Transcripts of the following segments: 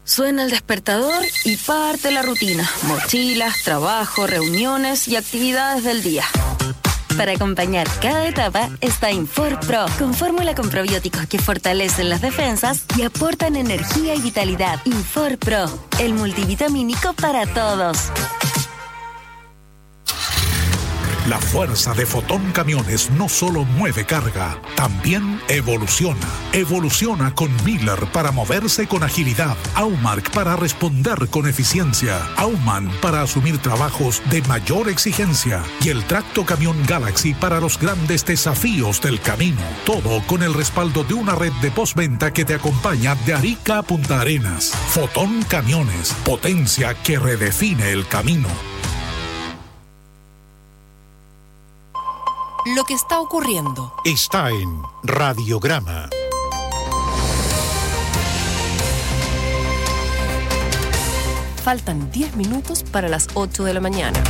Suena el despertador y parte la rutina. Mochilas, trabajo, reuniones y actividades del día. Para acompañar cada etapa está Infor Pro, con fórmula con probióticos que fortalecen las defensas y aportan energía y vitalidad. Infor Pro, el multivitamínico para todos. La fuerza de Fotón Camiones no solo mueve carga, también evoluciona. Evoluciona con Miller para moverse con agilidad, Aumark para responder con eficiencia, Aumann para asumir trabajos de mayor exigencia y el Tracto Camión Galaxy para los grandes desafíos del camino. Todo con el respaldo de una red de postventa que te acompaña de Arica a Punta Arenas. Fotón Camiones, potencia que redefine el camino. Lo que está ocurriendo está en Radiograma. Faltan 10 minutos para las 8 de la mañana.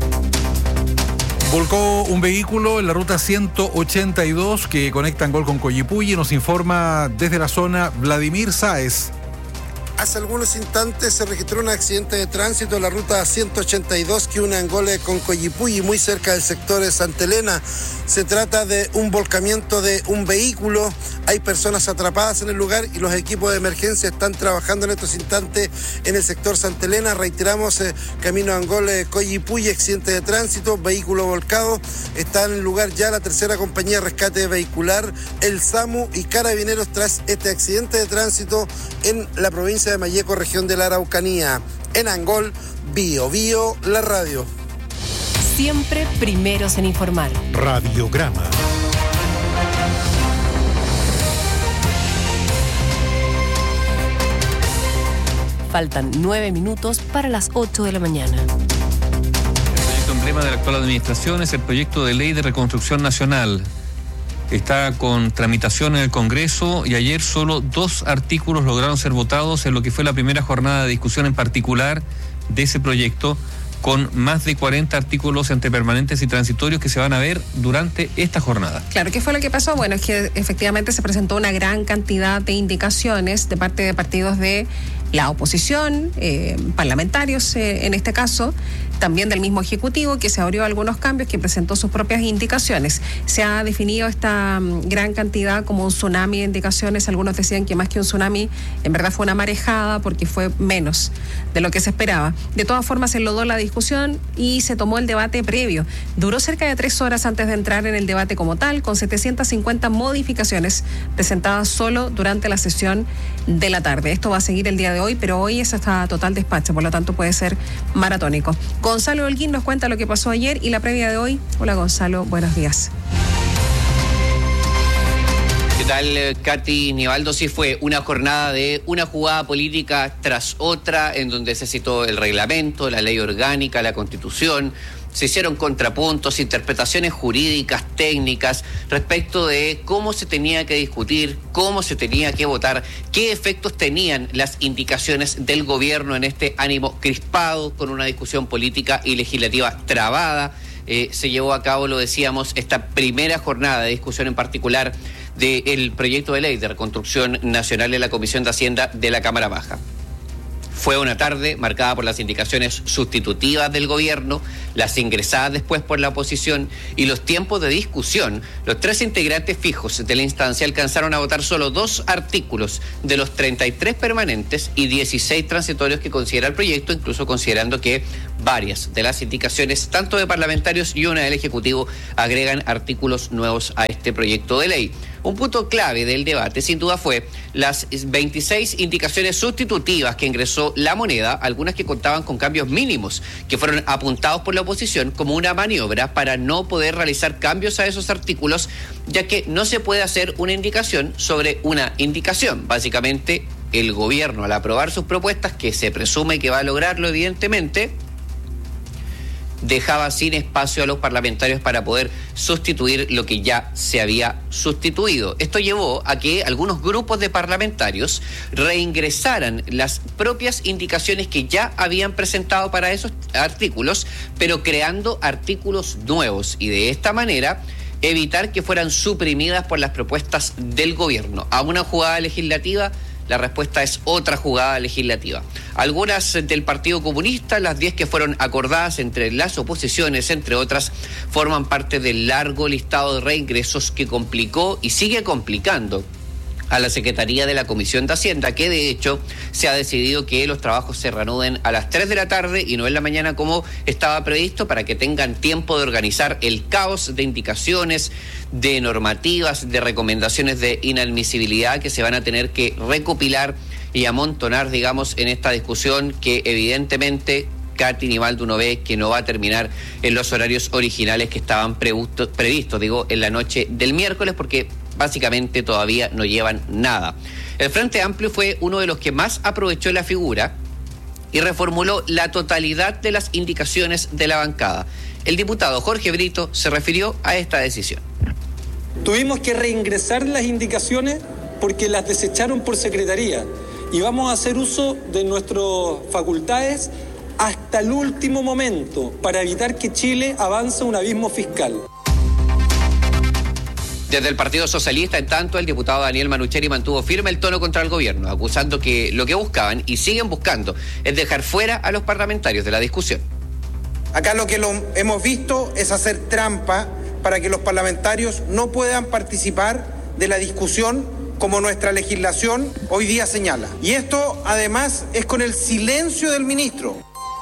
Volcó un vehículo en la ruta 182 que conecta Angol con Coyipulli. Nos informa desde la zona Vladimir Sáez. Hace algunos instantes se registró un accidente de tránsito en la ruta 182 que une Angol con Coyipulli, muy cerca del sector de Santa Elena. Se trata de un volcamiento de un vehículo. Hay personas atrapadas en el lugar y los equipos de emergencia están trabajando en estos instantes en el sector Santa Elena. Reiteramos, camino a Angol, Coyipulli, accidente de tránsito, vehículo volcado. Está en el lugar ya la tercera compañía de rescate vehicular, el SAMU y Carabineros tras este accidente de tránsito en la provincia de Malleco, región de la Araucanía. En Angol, Bio Bio, la radio. Siempre primeros en informar. Radiograma. Faltan 9 minutos para las 8 de la mañana. El proyecto emblema de la actual administración es el proyecto de ley de reconstrucción nacional. Está con tramitación en el Congreso y ayer solo 2 artículos lograron ser votados en lo que fue la primera jornada de discusión en particular de ese proyecto, con más de 40 artículos entre permanentes y transitorios que se van a ver durante esta jornada. Claro, ¿qué fue lo que pasó? Bueno, es que efectivamente se presentó una gran cantidad de indicaciones de parte de partidos de la oposición, parlamentarios en este caso, también del mismo Ejecutivo, que se abrió algunos cambios, que presentó sus propias indicaciones. Se ha definido esta gran cantidad como un tsunami de indicaciones. Algunos decían que más que un tsunami, en verdad fue una marejada, porque fue menos de lo que se esperaba. De todas formas, se enlodó la discusión y se tomó el debate previo. Duró cerca de 3 horas antes de entrar en el debate como tal, con 750 modificaciones presentadas solo durante la sesión de la tarde. Esto va a seguir el día de hoy, pero hoy es hasta total despacho, por lo tanto puede ser maratónico. Gonzalo Holguín nos cuenta lo que pasó ayer y la previa de hoy. Hola Gonzalo, buenos días. ¿Qué tal, Katy Nivaldo? Sí, fue una jornada de una jugada política tras otra, en donde se citó el reglamento, la ley orgánica, la Constitución. Se hicieron contrapuntos, interpretaciones jurídicas, técnicas, respecto de cómo se tenía que discutir, cómo se tenía que votar, qué efectos tenían las indicaciones del gobierno en este ánimo crispado, con una discusión política y legislativa trabada. Se llevó a cabo, lo decíamos, esta primera jornada de discusión en particular del proyecto de ley de reconstrucción nacional en la Comisión de Hacienda de la Cámara Baja. Fue una tarde marcada por las indicaciones sustitutivas del gobierno, las ingresadas después por la oposición y los tiempos de discusión. Los 3 integrantes fijos de la instancia alcanzaron a votar solo 2 artículos de los 33 permanentes y 16 transitorios que considera el proyecto, incluso considerando que varias de las indicaciones, tanto de parlamentarios y una del Ejecutivo, agregan artículos nuevos a este proyecto de ley. Un punto clave del debate, sin duda, fue las 26 indicaciones sustitutivas que ingresó La Moneda, algunas que contaban con cambios mínimos, que fueron apuntados por la oposición como una maniobra para no poder realizar cambios a esos artículos, ya que no se puede hacer una indicación sobre una indicación. Básicamente, el gobierno, al aprobar sus propuestas, que se presume que va a lograrlo, evidentemente, dejaba sin espacio a los parlamentarios para poder sustituir lo que ya se había sustituido. Esto llevó a que algunos grupos de parlamentarios reingresaran las propias indicaciones que ya habían presentado para esos artículos, pero creando artículos nuevos, y de esta manera evitar que fueran suprimidas por las propuestas del gobierno. A una jugada legislativa La respuesta es otra jugada legislativa. Algunas del Partido Comunista, las 10 que fueron acordadas entre las oposiciones, entre otras, forman parte del largo listado de reingresos que complicó y sigue complicando a la Secretaría de la Comisión de Hacienda, que de hecho se ha decidido que los trabajos se reanuden a las 3 de la tarde y no en la mañana como estaba previsto, para que tengan tiempo de organizar el caos de indicaciones, de normativas, de recomendaciones de inadmisibilidad que se van a tener que recopilar y amontonar, digamos, en esta discusión que evidentemente Katy Nivaldo uno ve que no va a terminar en los horarios originales que estaban previstos, en la noche del miércoles, porque básicamente todavía no llevan nada. El Frente Amplio fue uno de los que más aprovechó la figura y reformuló la totalidad de las indicaciones de la bancada. El diputado Jorge Brito se refirió a esta decisión. Tuvimos que reingresar las indicaciones porque las desecharon por secretaría y vamos a hacer uso de nuestras facultades hasta el último momento para evitar que Chile avance un abismo fiscal. Desde el Partido Socialista, en tanto, el diputado Daniel Manucheri mantuvo firme el tono contra el gobierno, acusando que lo que buscaban y siguen buscando es dejar fuera a los parlamentarios de la discusión. Acá lo que hemos visto es hacer trampa para que los parlamentarios no puedan participar de la discusión como nuestra legislación hoy día señala. Y esto, además, es con el silencio del ministro.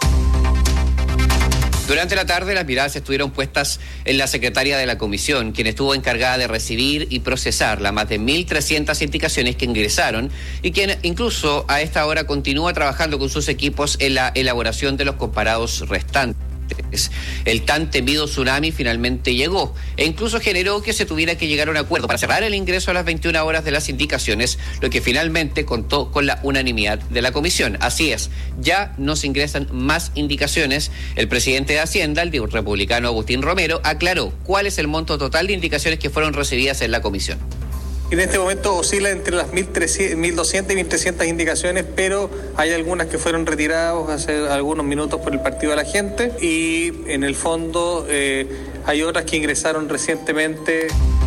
Durante la tarde, las miradas estuvieron puestas en la secretaria de la comisión, quien estuvo encargada de recibir y procesar las más de 1.300 indicaciones que ingresaron y quien incluso a esta hora continúa trabajando con sus equipos en la elaboración de los comparados restantes. El tan temido tsunami finalmente llegó e incluso generó que se tuviera que llegar a un acuerdo para cerrar el ingreso a las 21 horas de las indicaciones, lo que finalmente contó con la unanimidad de la comisión. Así es, ya no se ingresan más indicaciones. El presidente de Hacienda, el republicano Agustín Romero, aclaró cuál es el monto total de indicaciones que fueron recibidas en la comisión. En este momento oscila entre las 1.200 y 1.300 indicaciones, pero hay algunas que fueron retiradas hace algunos minutos por el Partido de la Gente y en el fondo hay otras que ingresaron recientemente.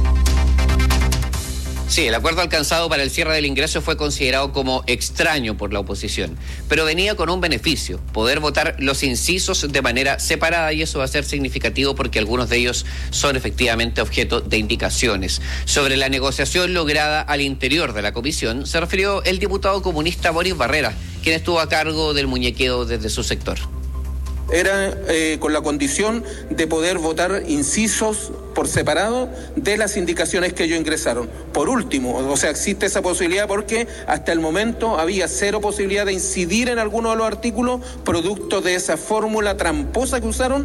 Sí, el acuerdo alcanzado para el cierre del ingreso fue considerado como extraño por la oposición, pero venía con un beneficio: poder votar los incisos de manera separada, y eso va a ser significativo porque algunos de ellos son efectivamente objeto de indicaciones. Sobre la negociación lograda al interior de la comisión se refirió el diputado comunista Boris Barrera, quien estuvo a cargo del muñequeo desde su sector. Era con la condición de poder votar incisos por separado de las indicaciones que ellos ingresaron. Por último, o sea, existe esa posibilidad porque hasta el momento había cero posibilidad de incidir en alguno de los artículos producto de esa fórmula tramposa que usaron.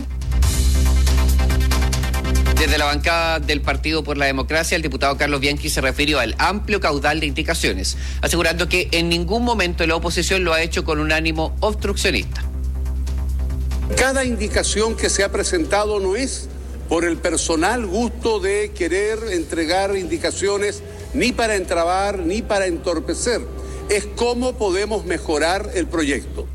Desde la bancada del Partido por la Democracia, el diputado Carlos Bianchi se refirió al amplio caudal de indicaciones, asegurando que en ningún momento la oposición lo ha hecho con un ánimo obstruccionista. Cada indicación que se ha presentado no es por el personal gusto de querer entregar indicaciones ni para entrabar ni para entorpecer. Es cómo podemos mejorar el proyecto.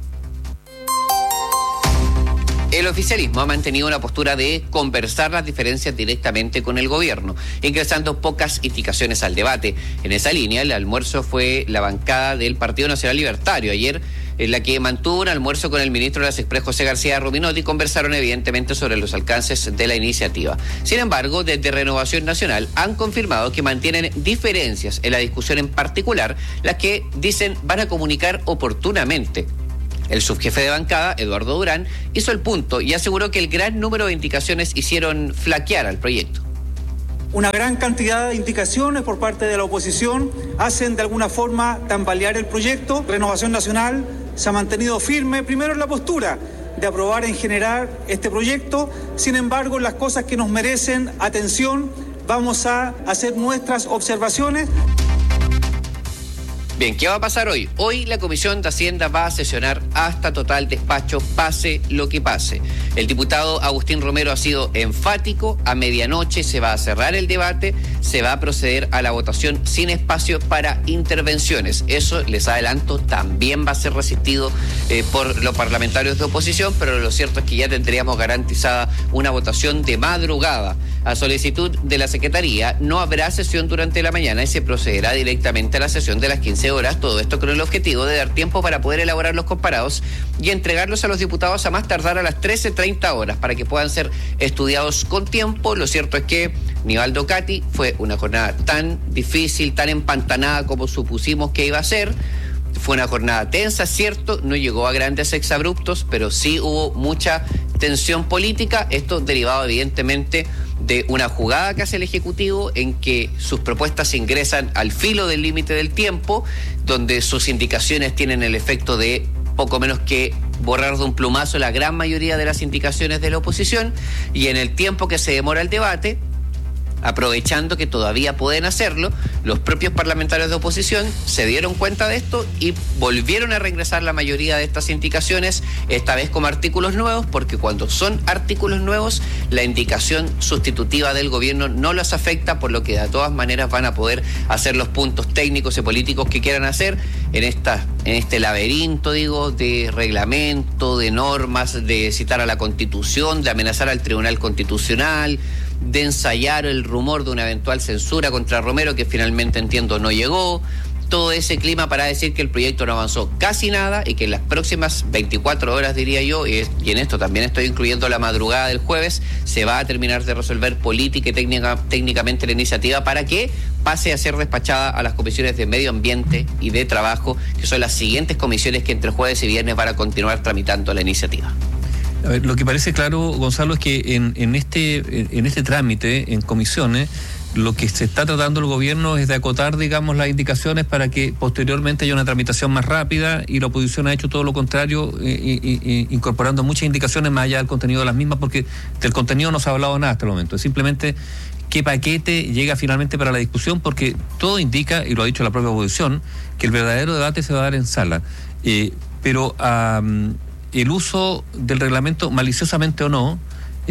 El oficialismo ha mantenido una postura de conversar las diferencias directamente con el gobierno, ingresando pocas indicaciones al debate. En esa línea, el almuerzo fue la bancada del Partido Nacional Libertario ayer, en la que mantuvo un almuerzo con el ministro de las Express, José García Rubinotti, y conversaron evidentemente sobre los alcances de la iniciativa. Sin embargo, desde Renovación Nacional han confirmado que mantienen diferencias en la discusión, en particular las que dicen van a comunicar oportunamente. El subjefe de bancada, Eduardo Durán, hizo el punto y aseguró que el gran número de indicaciones hicieron flaquear al proyecto. Una gran cantidad de indicaciones por parte de la oposición hacen de alguna forma tambalear el proyecto. Renovación Nacional se ha mantenido firme, primero en la postura de aprobar en general este proyecto. Sin embargo, las cosas que nos merecen atención, vamos a hacer nuestras observaciones. Bien, ¿qué va a pasar hoy? Hoy la Comisión de Hacienda va a sesionar hasta total despacho, pase lo que pase. El diputado Agustín Romero ha sido enfático: a medianoche se va a cerrar el debate, se va a proceder a la votación sin espacio para intervenciones. Eso, les adelanto, también va a ser resistido por los parlamentarios de oposición, pero lo cierto es que ya tendríamos garantizada una votación de madrugada. A solicitud de la Secretaría, no habrá sesión durante la mañana y se procederá directamente a la sesión de las 15 15 horas, todo esto con el objetivo de dar tiempo para poder elaborar los comparados y entregarlos a los diputados a más tardar a las 13:30 horas para que puedan ser estudiados con tiempo. Lo cierto es que, Nivaldo Cati, fue una jornada tan difícil, tan empantanada como supusimos que iba a ser. Fue una jornada tensa, cierto, no llegó a grandes exabruptos, pero sí hubo mucha tensión política, esto derivado evidentemente de una jugada que hace el Ejecutivo en que sus propuestas ingresan al filo del límite del tiempo, donde sus indicaciones tienen el efecto de poco menos que borrar de un plumazo la gran mayoría de las indicaciones de la oposición, y en el tiempo que se demora el debate, aprovechando que todavía pueden hacerlo, los propios parlamentarios de oposición se dieron cuenta de esto y volvieron a reingresar la mayoría de estas indicaciones, esta vez como artículos nuevos, porque cuando son artículos nuevos, la indicación sustitutiva del gobierno no los afecta, por lo que de todas maneras van a poder hacer los puntos técnicos y políticos que quieran hacer en este laberinto, de reglamento, de normas, de citar a la Constitución, de amenazar al Tribunal Constitucional, de ensayar el rumor de una eventual censura contra Romero, que finalmente, entiendo, no llegó. Todo ese clima para decir que el proyecto no avanzó casi nada y que en las próximas 24 horas, diría yo, y en esto también estoy incluyendo la madrugada del jueves, se va a terminar de resolver política y técnicamente la iniciativa para que pase a ser despachada a las comisiones de Medio Ambiente y de Trabajo, que son las siguientes comisiones que entre jueves y viernes van a continuar tramitando la iniciativa. A ver, lo que parece claro, Gonzalo, es que en este trámite, en comisiones, lo que se está tratando el gobierno es de acotar, digamos, las indicaciones para que posteriormente haya una tramitación más rápida, y la oposición ha hecho todo lo contrario, incorporando muchas indicaciones más allá del contenido de las mismas, porque del contenido no se ha hablado nada hasta el momento. Es simplemente qué paquete llega finalmente para la discusión, porque todo indica, y lo ha dicho la propia oposición, que el verdadero debate se va a dar en sala. Pero el uso del reglamento, maliciosamente o no,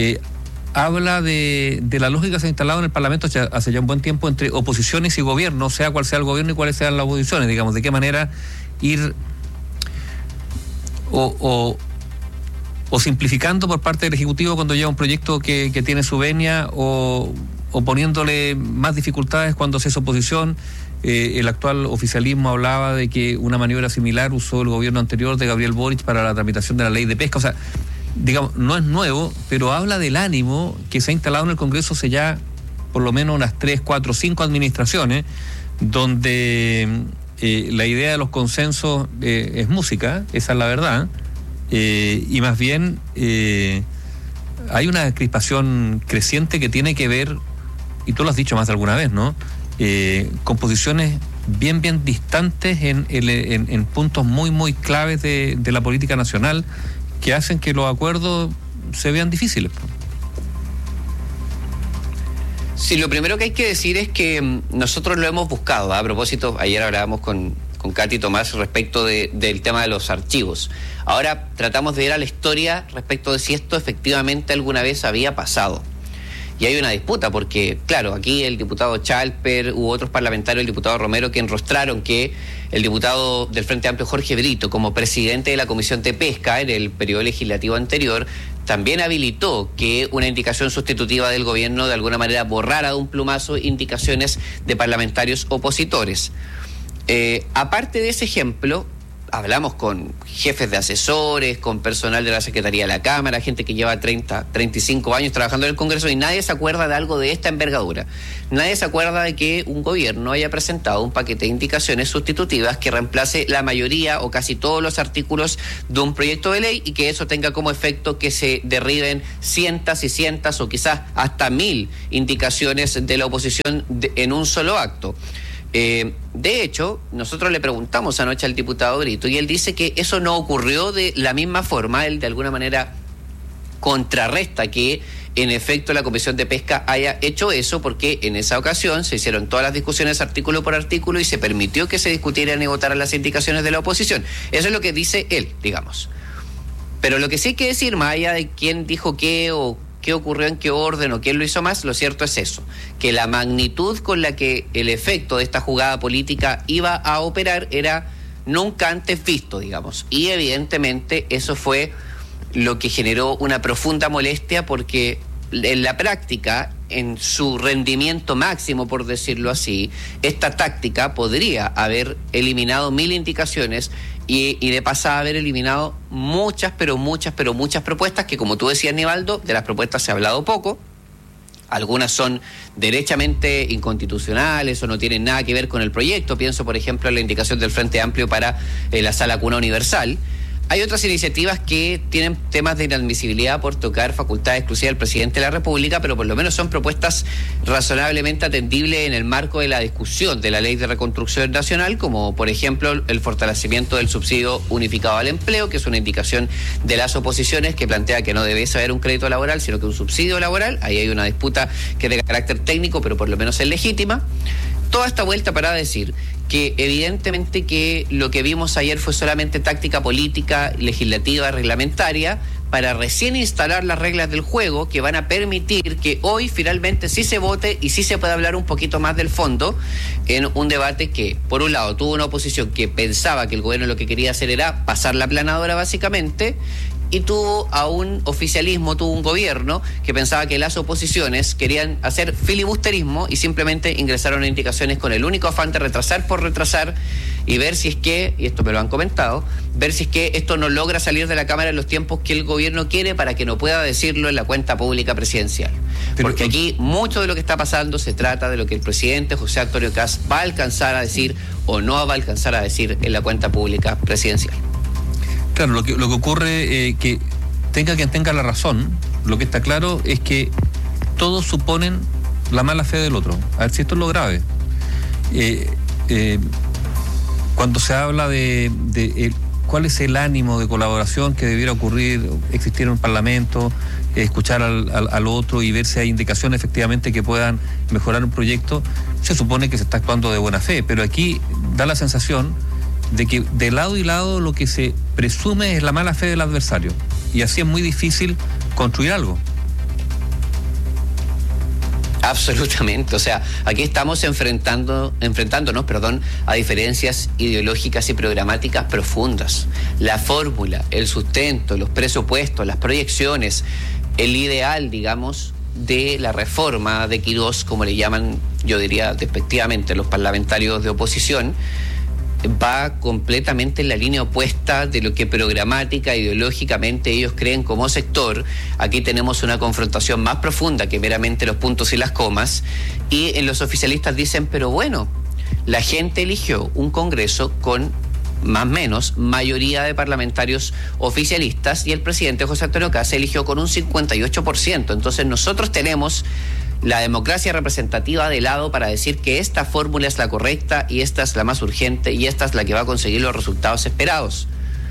habla de la lógica que se ha instalado en el Parlamento hace ya un buen tiempo entre oposiciones y gobierno, sea cual sea el gobierno y cuáles sean las oposiciones, digamos, de qué manera ir o simplificando por parte del Ejecutivo cuando llega un proyecto que tiene su venia, o poniéndole más dificultades cuando se es oposición. El actual oficialismo hablaba de que una maniobra similar usó el gobierno anterior de Gabriel Boric para la tramitación de la ley de pesca. O sea, digamos, no es nuevo, pero habla del ánimo que se ha instalado en el Congreso hace ya por lo menos unas 3, 4, 5 administraciones, donde la idea de los consensos es música, esa es la verdad, y más bien hay una crispación creciente que tiene que ver, y tú lo has dicho más de alguna vez, ¿no?, con posiciones bien distantes en puntos muy claves de la política nacional, que hacen que los acuerdos se vean difíciles. Sí, lo primero que hay que decir es que nosotros lo hemos buscado. A propósito, ayer hablábamos con Katy Tomás respecto del tema de los archivos. Ahora tratamos de ir a la historia respecto de si esto efectivamente alguna vez había pasado. Y hay una disputa porque, claro, aquí el diputado Chalper u otros parlamentarios, el diputado Romero, que enrostraron que el diputado del Frente Amplio Jorge Brito, como presidente de la Comisión de Pesca en el periodo legislativo anterior, también habilitó que una indicación sustitutiva del gobierno de alguna manera borrara de un plumazo indicaciones de parlamentarios opositores. Aparte de ese ejemplo, hablamos con jefes de asesores, con personal de la Secretaría de la Cámara, gente que lleva 35 años trabajando en el Congreso, y nadie se acuerda de algo de esta envergadura. Nadie se acuerda de que un gobierno haya presentado un paquete de indicaciones sustitutivas que reemplace la mayoría o casi todos los artículos de un proyecto de ley, y que eso tenga como efecto que se derriben cientos y cientos o quizás hasta 1000 indicaciones de la oposición en un solo acto. De hecho, nosotros le preguntamos anoche al diputado Brito y él dice que eso no ocurrió de la misma forma. Él de alguna manera contrarresta que en efecto la Comisión de Pesca haya hecho eso, porque en esa ocasión se hicieron todas las discusiones artículo por artículo y se permitió que se discutieran y votaran las indicaciones de la oposición. Eso es lo que dice él, digamos. Pero lo que sí hay que decir, más allá de quién dijo qué o qué ocurrió en qué orden o quién lo hizo más, lo cierto es eso, que la magnitud con la que el efecto de esta jugada política iba a operar era nunca antes visto, digamos, y evidentemente eso fue lo que generó una profunda molestia, porque en la práctica en su rendimiento máximo, por decirlo así, esta táctica podría haber eliminado 1000 indicaciones y de pasada haber eliminado muchas propuestas que, como tú decías, Nivaldo, de las propuestas se ha hablado poco. Algunas son derechamente inconstitucionales o no tienen nada que ver con el proyecto. Pienso, por ejemplo, en la indicación del Frente Amplio para la sala cuna universal. Hay otras iniciativas que tienen temas de inadmisibilidad por tocar facultades exclusivas del presidente de la República, pero por lo menos son propuestas razonablemente atendibles en el marco de la discusión de la Ley de Reconstrucción Nacional, como por ejemplo el fortalecimiento del subsidio unificado al empleo, que es una indicación de las oposiciones que plantea que no debe haber un crédito laboral, sino que un subsidio laboral. Ahí hay una disputa que es de carácter técnico, pero por lo menos es legítima. Toda esta vuelta para decir que evidentemente que lo que vimos ayer fue solamente táctica política, legislativa, reglamentaria, para recién instalar las reglas del juego que van a permitir que hoy finalmente sí se vote y sí se pueda hablar un poquito más del fondo en un debate que, por un lado, tuvo una oposición que pensaba que el gobierno lo que quería hacer era pasar la aplanadora básicamente, y tuvo a un oficialismo, tuvo un gobierno que pensaba que las oposiciones querían hacer filibusterismo y simplemente ingresaron indicaciones con el único afán de retrasar por retrasar y ver si es que, y esto me lo han comentado, ver si es que esto no logra salir de la Cámara en los tiempos que el gobierno quiere para que no pueda decirlo en la cuenta pública presidencial. Porque aquí mucho de lo que está pasando se trata de lo que el presidente José Antonio Kast va a alcanzar a decir o no va a alcanzar a decir en la cuenta pública presidencial. Claro, lo que ocurre, que tenga quien tenga la razón, lo que está claro es que todos suponen la mala fe del otro. A ver si esto es lo grave. Cuando se habla de cuál es el ánimo de colaboración que debiera existir en un parlamento, escuchar al otro y ver si hay indicaciones efectivamente que puedan mejorar un proyecto, se supone que se está actuando de buena fe, pero aquí da la sensación de que de lado y lado lo que se presume es la mala fe del adversario, y así es muy difícil construir algo. Absolutamente, o sea, aquí estamos enfrentándonos, a diferencias ideológicas y programáticas profundas. La fórmula, el sustento, los presupuestos, las proyecciones, el ideal, digamos, de la reforma de Quirós, como le llaman, yo diría despectivamente, los parlamentarios de oposición, va completamente en la línea opuesta de lo que programática, ideológicamente ellos creen como sector. Aquí tenemos una confrontación más profunda que meramente los puntos y las comas, y en los oficialistas dicen, pero bueno, la gente eligió un Congreso con más o menos mayoría de parlamentarios oficialistas y el presidente José Antonio Kast eligió con un 58%, entonces nosotros tenemos la democracia representativa de lado para decir que esta fórmula es la correcta y esta es la más urgente y esta es la que va a conseguir los resultados esperados.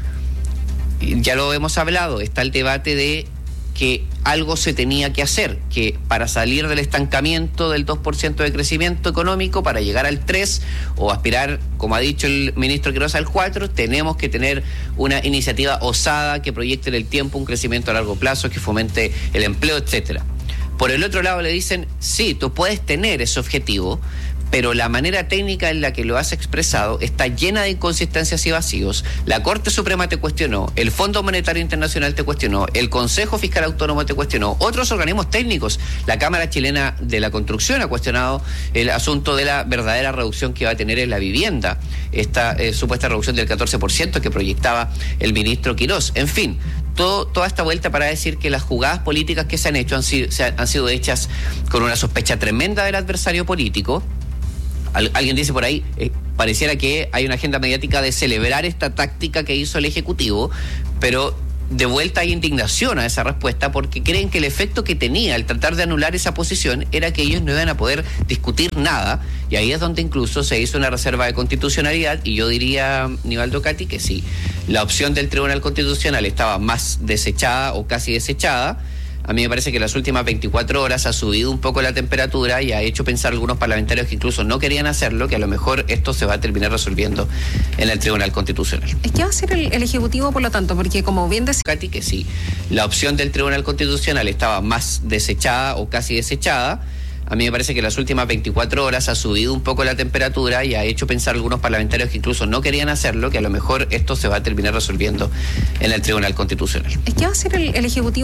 Ya lo hemos hablado, está el debate de que algo se tenía que hacer, que para salir del estancamiento del 2% de crecimiento económico, para llegar al 3% o aspirar, como ha dicho el ministro Quirós, al 4%, tenemos que tener una iniciativa osada que proyecte en el tiempo un crecimiento a largo plazo, que fomente el empleo, etcétera. Por el otro lado le dicen, sí, tú puedes tener ese objetivo, pero la manera técnica en la que lo has expresado está llena de inconsistencias y vacíos. La Corte Suprema te cuestionó, el Fondo Monetario Internacional te cuestionó, el Consejo Fiscal Autónomo te cuestionó, otros organismos técnicos, la Cámara Chilena de la Construcción ha cuestionado el asunto de la verdadera reducción que va a tener en la vivienda, esta supuesta reducción del 14% que proyectaba el ministro Quirós. En fin, toda esta vuelta para decir que las jugadas políticas que se han hecho han sido hechas con una sospecha tremenda del adversario político. Alguien dice por ahí, pareciera que hay una agenda mediática de celebrar esta táctica que hizo el Ejecutivo, pero de vuelta hay indignación a esa respuesta porque creen que el efecto que tenía al tratar de anular esa posición era que ellos no iban a poder discutir nada, y ahí es donde incluso se hizo una reserva de constitucionalidad, y yo diría, Nivaldo Cati, que si la opción del Tribunal Constitucional estaba más desechada o casi desechada, a mí me parece que en las últimas 24 horas ha subido un poco la temperatura y ha hecho pensar a algunos parlamentarios que incluso no querían hacerlo, que a lo mejor esto se va a terminar resolviendo en el Tribunal Constitucional. ¿Qué va a hacer el Ejecutivo, por lo tanto? Porque como bien decía Katy, que si la opción del Tribunal Constitucional estaba más desechada o casi desechada, a mí me parece que en las últimas 24 horas ha subido un poco la temperatura y ha hecho pensar a algunos parlamentarios que incluso no querían hacerlo, que a lo mejor esto se va a terminar resolviendo en el Tribunal Constitucional. ¿Qué va a hacer el Ejecutivo?